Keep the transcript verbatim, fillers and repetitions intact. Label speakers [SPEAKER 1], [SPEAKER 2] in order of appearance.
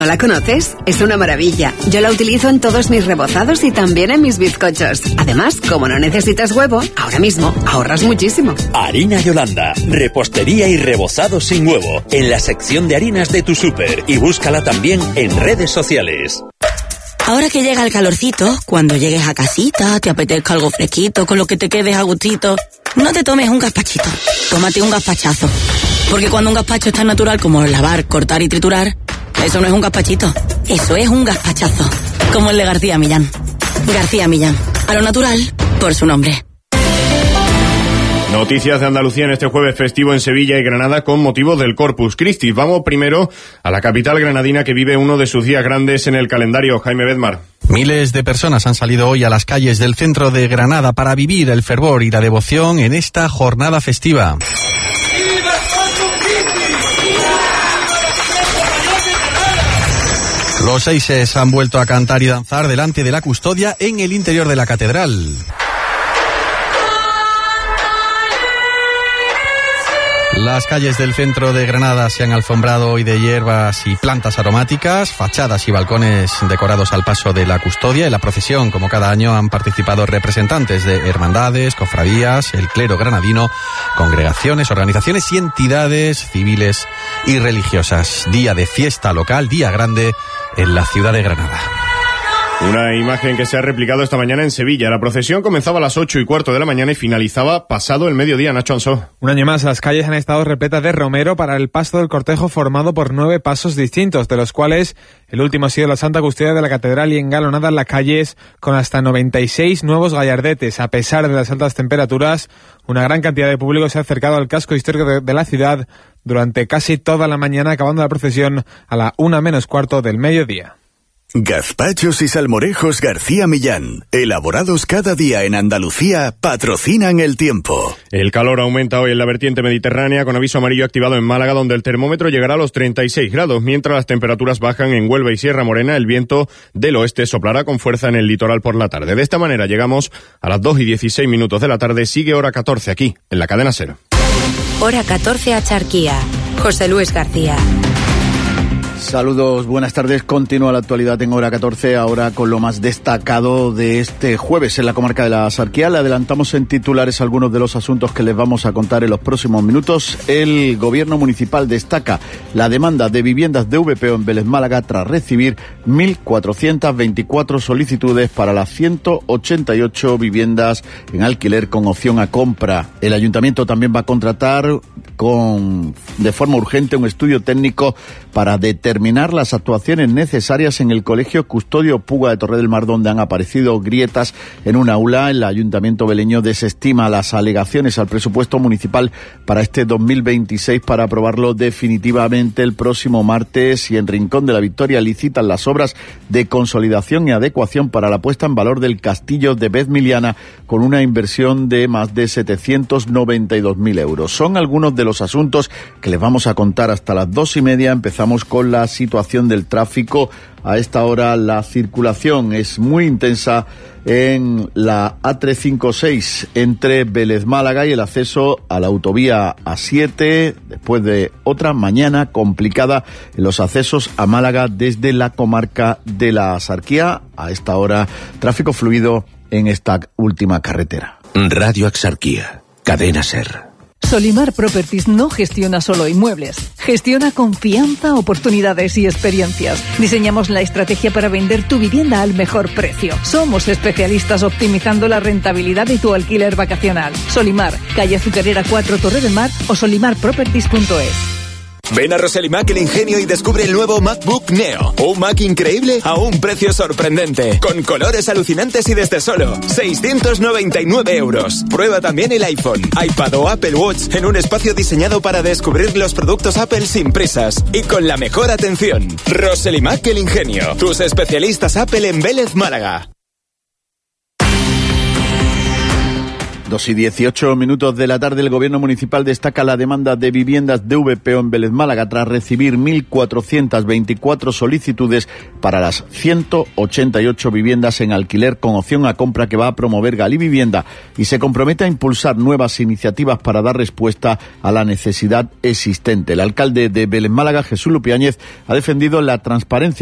[SPEAKER 1] ¿No la conoces? Es una maravilla. Yo la utilizo en todos mis rebozados y también en mis bizcochos. Además, como no necesitas huevo, ahora mismo ahorras muchísimo.
[SPEAKER 2] Harina Yolanda, repostería y rebozado sin huevo, en la sección de harinas de tu súper, y búscala también en redes sociales.
[SPEAKER 3] Ahora que llega el calorcito, cuando llegues a casita, te apetezca algo fresquito, con lo que te quedes a gustito, no te tomes un gazpachito, tómate un gazpachazo. Porque cuando un gazpacho es tan natural como lavar, cortar y triturar, eso no es un gazpachito, eso es un gazpachazo. Como el de García Millán. García Millán, a lo natural, por su nombre.
[SPEAKER 4] Noticias de Andalucía en este jueves festivo en Sevilla y Granada con motivo del Corpus Christi. Vamos primero a la capital granadina, que vive uno de sus días grandes en el calendario. Jaime Bedmar.
[SPEAKER 5] Miles de personas han salido hoy a las calles del centro de Granada para vivir el fervor y la devoción en esta jornada festiva. Los seises han vuelto a cantar y danzar delante de la custodia en el interior de la catedral. Las calles del centro de Granada se han alfombrado hoy de hierbas y plantas aromáticas, fachadas y balcones decorados al paso de la custodia. En la procesión, como cada año, han participado representantes de hermandades, cofradías, el clero granadino, congregaciones, organizaciones y entidades civiles y religiosas. Día de fiesta local, día grande en la ciudad de Granada.
[SPEAKER 4] Una imagen que se ha replicado esta mañana en Sevilla. La procesión comenzaba a las ocho y cuarto de la mañana y finalizaba pasado el mediodía. Nacho Ansó.
[SPEAKER 6] Un año más, las calles han estado repletas de romero para el paso del cortejo, formado por nueve pasos distintos, de los cuales el último ha sido la Santa Custodia de la Catedral, y engalonadas las calles con hasta noventa y seis nuevos gallardetes. A pesar de las altas temperaturas, una gran cantidad de público se ha acercado al casco histórico de, de la ciudad durante casi toda la mañana, acabando la procesión a la una menos cuarto del mediodía.
[SPEAKER 7] Gazpachos y salmorejos García Millán, elaborados cada día en Andalucía, patrocinan el tiempo.
[SPEAKER 4] El calor aumenta hoy en la vertiente mediterránea, con aviso amarillo activado en Málaga, donde el termómetro llegará a los treinta y seis grados, mientras las temperaturas bajan en Huelva y Sierra Morena. El viento del oeste soplará con fuerza en el litoral por la tarde. De esta manera llegamos a las dos y dieciséis minutos de la tarde. Sigue Hora catorce aquí, en la cadena SER.
[SPEAKER 1] Hora catorce a Charquía. José Luis García.
[SPEAKER 8] Saludos, buenas tardes. Continúa la actualidad en Hora catorce, ahora con lo más destacado de este jueves en la comarca de la Axarquía. Le adelantamos en titulares algunos de los asuntos que les vamos a contar en los próximos minutos. El gobierno municipal destaca la demanda de viviendas de V P O en Vélez Málaga tras recibir mil cuatrocientas veinticuatro solicitudes para las ciento ochenta y ocho viviendas en alquiler con opción a compra. El ayuntamiento también va a contratar con de forma urgente un estudio técnico para determinar las actuaciones necesarias en el Colegio Custodio Puga de Torre del Mar, donde han aparecido grietas en un aula. El ayuntamiento veleño desestima las alegaciones al presupuesto municipal para este dos mil veintiséis para aprobarlo definitivamente el próximo martes. Y en Rincón de la Victoria licitan las obras de consolidación y adecuación para la puesta en valor del castillo de Vezmiliana, con una inversión de más de setecientos noventa y dos mil euros. Son algunos de los asuntos que les vamos a contar hasta las dos y media. Empezamos con la situación del tráfico. A esta hora la circulación es muy intensa en la A trescientos cincuenta y seis entre Vélez Málaga y el acceso a la autovía A siete, después de otra mañana complicada en los accesos a Málaga desde la comarca de la Axarquía. A esta hora, tráfico fluido en esta última carretera.
[SPEAKER 2] Radio Axarquía, cadena SER.
[SPEAKER 9] Solimar Properties no gestiona solo inmuebles, gestiona confianza, oportunidades y experiencias. Diseñamos la estrategia para vender tu vivienda al mejor precio. Somos especialistas optimizando la rentabilidad de tu alquiler vacacional. Solimar, calle Azucarera cuatro, Torre del Mar, o solimar properties punto es.
[SPEAKER 10] Ven a Roselimac El Ingenio y descubre el nuevo MacBook Neo. Un Mac increíble a un precio sorprendente. Con colores alucinantes y desde solo seiscientos noventa y nueve euros. Prueba también el iPhone, iPad o Apple Watch en un espacio diseñado para descubrir los productos Apple sin prisas y con la mejor atención. Roselimac El Ingenio. Tus especialistas Apple en Vélez Málaga.
[SPEAKER 8] Dos y dieciocho minutos de la tarde, el Gobierno Municipal destaca la demanda de viviendas de V P O en Vélez Málaga tras recibir mil cuatrocientas veinticuatro solicitudes para las ciento ochenta y ocho viviendas en alquiler con opción a compra que va a promover Gali Vivienda, y se compromete a impulsar nuevas iniciativas para dar respuesta a la necesidad existente. El alcalde de Vélez Málaga, Jesús Lupiáñez, ha defendido la transparencia